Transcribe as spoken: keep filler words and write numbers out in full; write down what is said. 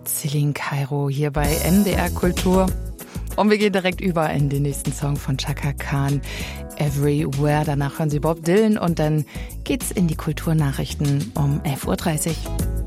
Celine Kairo hier bei M D R Kultur. Und wir gehen direkt über in den nächsten Song von Chaka Khan, Everywhere. Danach hören Sie Bob Dylan und dann geht's in die Kulturnachrichten um elf Uhr dreißig.